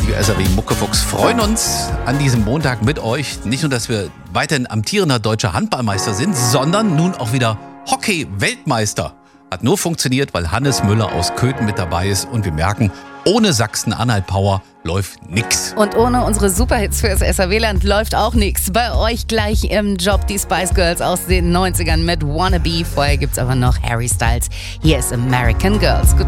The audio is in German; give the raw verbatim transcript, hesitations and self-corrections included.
Wir S R W Muckefuchs freuen uns an diesem Montag mit euch. Nicht nur, dass wir weiterhin amtierender deutscher Handballmeister sind, sondern nun auch wieder Hockey-Weltmeister. Hat nur funktioniert, weil Hannes Müller aus Köthen mit dabei ist. Und wir merken, ohne Sachsen-Anhalt-Power läuft nix. Und ohne unsere Superhits fürs S R W-Land läuft auch nix. Bei euch gleich im Job die Spice Girls aus den neunzigern mit Wannabe. Vorher gibt's aber noch Harry Styles. Hier ist American Girls. Guten